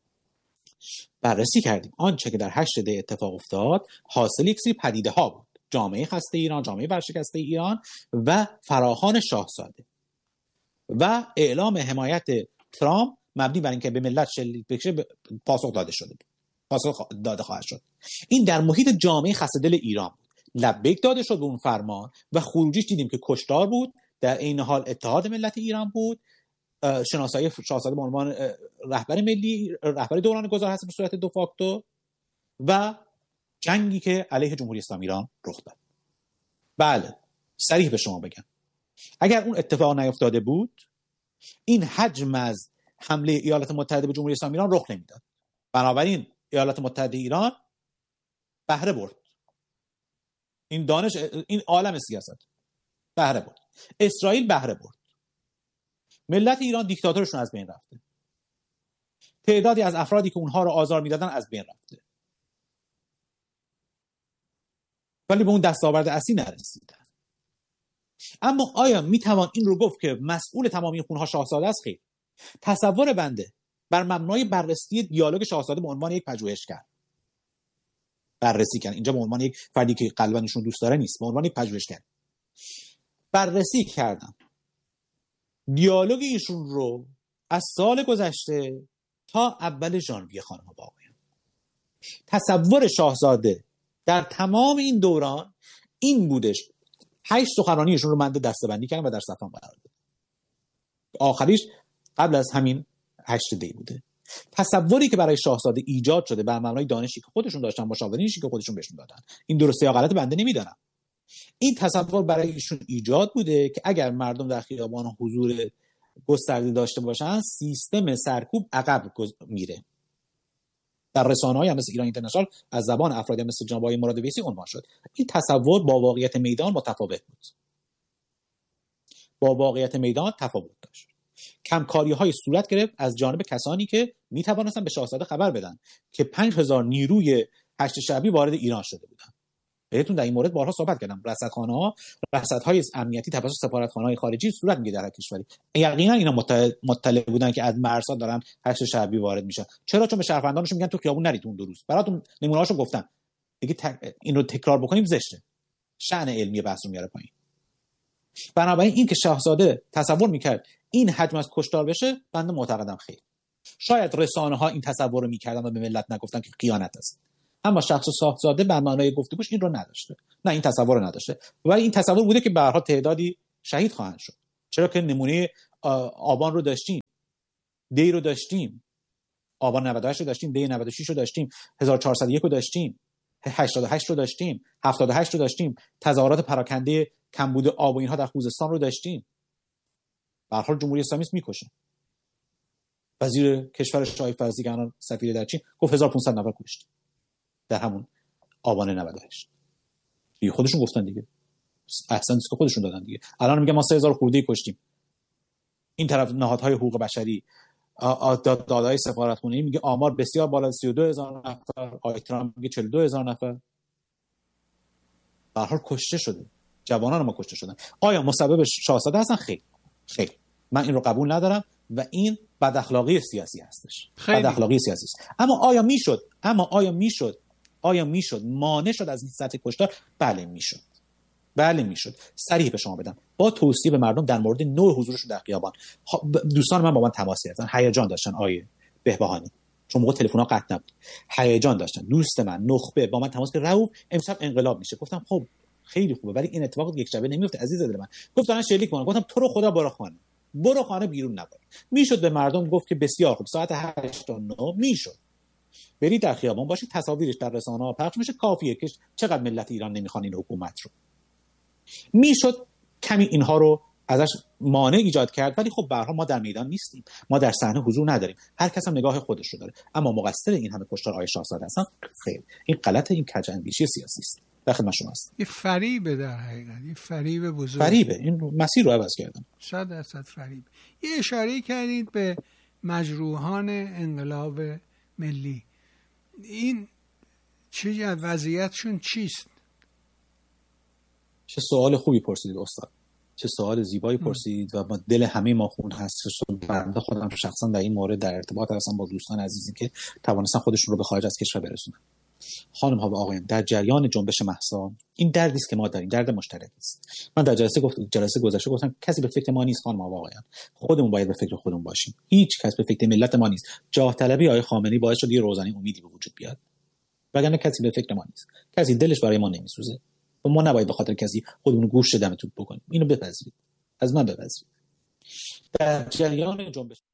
بررسی کردیم آنچه که در هشت دی اتفاق افتاد حاصل یک سری پدیده ها بود: جامعه خسته ایران، جامعه ورشکسته ایران و فراخوان شاهزاده و اعلام حمایت ترامپ مبنی بر اینکه به ملت شلیک بشه پاسخ داده شده بود، پاسخ داده خواهد شد. این در محیط جامعه خسته دل ایران بود. لبیک داده شد به اون فرمان و خروجیش دیدیم که کشتار بود، در این حال اتحاد ملت ایران بود، شناسایی شاهزاده به عنوان رهبر ملی، رهبر دوران گذار هست به صورت دو فاکتور، و جنگی که علیه جمهوری اسلامی ایران رخ داد. بله، صریح به شما بگم، اگر اون اتفاق نیفتاده بود این حجم از حمله ایالات متحده به جمهوری اسلامی ایران رخ نمیداد. بنابراین ایالات متحده ایران بهره برد، این دانش، این عالم سیاست بهره برد، اسرائیل بهره برد، ملت ایران دیکتاتورشون از بین رفته، تعدادی از افرادی که اونها رو آزار میدادن از بین رفته، ولی به اون دستاورد اصلی نرسیدن. اما آیا میتوان این رو گفت که مسئول تمام این خونها شاهزاده است؟ خیر. تصور بنده بر مبنای بررسی دیالوگ شاهزاده به عنوان یک پژوهشگر بررسی کردن، اینجا به عنوان یک فردی که قلباً ایشون دوست داره نیست، به عنوان یک پژوهشگر بررسی کردم دیالوگ ایشون رو از سال گذشته تا اول ژانویه. خانم و آقایان، تصور شاهزاده در تمام این دوران این بودش. هشت سخنرانی ایشون رو من دسته‌بندی کردم و در صفحه‌ام قرار دادم. آخریش قبل از همین هشت دی بوده. تصوری که برای شاهزاده ایجاد شده بر مبنای دانشی که خودشون داشتن، مشاورینشی که خودشون بهشون دادن، این درسته یا غلط بنده نمیدونم. این تصور برای ایشون ایجاد بوده که اگر مردم در خیابان حضور گسترده داشته باشن سیستم سرکوب عقب میره. در رسانه‌های هم مثل ایران اینترنشنال از زبان افرادی مثل جناب آقای مراد ویسی عنوان شد. این تصور با واقعیت میدان متفاوت بود. با واقعیت میدان تفاوت داشت. کمکاری‌های صورت گرفت از جانب کسانی که می‌توانستن به شاهزاده خبر بدن که پنج هزار نیروی هشت شعبی وارد ایران شده بودن. بهتون در این مورد بارها صحبت کردم. رصدخانه‌ها، رصدهای امنیتی توسط سفارتخانه‌های خارجی صورت می‌گیره در کشوری. یقینا اینا مطلع بودن که از مرزها دارن هشت شعبی وارد میشن. چرا؟ چون به شهروندانشون میگن تو خیابون نرید اون دو روز. براتون نمونه‌هاشو گفتم. دیگه تک... این رو تکرار بکنیم زشته. شأن علمی بحث رو میاره پایین. بنابراین این که شاهزاده تصور میکرد این حجم از کشتار بشه، بنده معتقدم خیر. شاید رسانه‌ها این تصور رو میکردن و به ملت نگفتن که خیانت است. اما شخص شاهزاده به معنای گفتگوش این رو نداشته. نه، این تصور رو نداشته. ولی این تصور بوده که به هر حال تعدادی شهید خواهند شد. چرا که نمونه آبان رو داشتیم، دی رو داشتیم، آبان نود و هشت رو داشتیم، دی نود و شش رو داشتیم، هزار و چهارصد و یک رو داشتیم، هشتاد و هشت رو داشتیم، هفتاد و هشت رو داشتیم، تظاهرات پراکنده کمبود آب و اینها در خوزستان رو داشتیم. به هر حال جمهوری اسلامی است میکشه. وزیر کشور شاه فضلی که الان سفیر در چین گفت هزار و پانصد نفر کشت در همون آبان نود و هشت. دیگه خودشون گفتن دیگه. احسن است که خودشون دادن دیگه. الان میگه ما سه هزار خورده کشتیم. این طرف نهادهای حقوق بشری، دادهای سفارتخانه‌ای میگه آمار بسیار بالا، سی و دو هزار نفر، آقای ترامپ میگه چهل و دو هزار نفر. به هر حال کشته شده. جوانان ما کشته شدن. آیا مسبب شاهزاده هستن؟ خیر. خیر. من این رو قبول ندارم و این بد اخلاقی سیاسی هستش. بد اخلاقی سیاسی است. اما آیا میشد؟ اما آیا میشد؟ آیا میشد مانع شد از این سطح کشتار؟ بله میشد. بله میشد. صریح به شما بدم. با توصیه به مردم در مورد نوع حضورشون در خیابان، دوستان من با من تماس گرفتن، هیجان داشتن. آیه بهبهانی، چون موقع تلفن‌ها قطع نبود، هیجان داشتن. دوست من نخبه با من تماس گرفت، رؤوف امشب انقلاب میشه. گفتم خب خیلی خوبه، ولی این اتفاق یک شبه نمیفته عزیز دل من. گفت دارن شلیک میکنن. گفتم تو رو خدا برو خانه، برو خانه، بیرون نبر. میشد به مردم گفت که بسیار خوب، ساعت هشت تا نه میشد برید در خیابان باشید، تصاویرش در رسانه‌ها پخش میشه، کافیه که چقدر ملت ایران نمیخوان این حکومت رو. میشد کمی اینها رو ازش مانع ایجاد کرد، ولی خب به هر حال ما در میدان نیستیم، ما در صحنه حضور نداریم، هر کس هم نگاه خودش رو داره. اما مقصر این همه کشتار آقای شاهزاده هستن، خیر این غلط، این کج اندیشی سیاسی است. در خدمت شما هستم. این فریبه، در حقیقت این فریب بزرگ، فریبه، این مسیر رو عوض کردن. صد درصد فریب. یه اشاره کردید به مجروحان انقلاب ملی، این چه وضعیتشون چیست؟ چه سوال خوبی پرسیدید استاد، چه سوال زیبایی پرسید و با دل همه ما خون هست. بنده خودم شخصا در این مورد در ارتباط هستم با دوستان عزیزی که توانستن خودشون رو به خارج از کشور برسونن. خانم ها و آقایان، در جریان جنبش مهسا این دردی است که ما داریم، درد مشترکی است. من در جلسه گفت جلسه گذشته گفتم کسی به فکر ما نیست خانم ها و آقایان، خودمون باید به فکر خودمون باشیم. هیچ کس به فکر ملت ما نیست. جاه طلبی آقای خامنه‌ای باعث شد یه روزنه امیدی به وجود بیاد، وگرنه کسی به فکر ما نیست، کسی دلش برای ما نمیسوزه و ما نباید به خاطر کسی خودمون گوش دم توپ بکنیم. اینو بپذیرید، از من بپذیرید. در جریان جنبش